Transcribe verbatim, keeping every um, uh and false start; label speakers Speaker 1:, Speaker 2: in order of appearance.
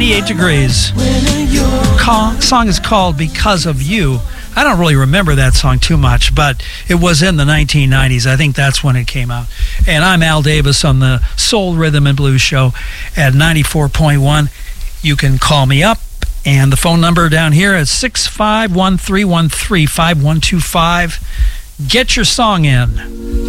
Speaker 1: ninety-eight degrees. Call, song is called Because of You. I don't really remember that song too much, but it was in the nineteen nineties. I think that's when it came out. And I'm Al Davis on the Soul Rhythm and Blues Show at ninety-four point one. You can call me up, and the phone number down here is six five one, three one three, five one two five. Get your song in.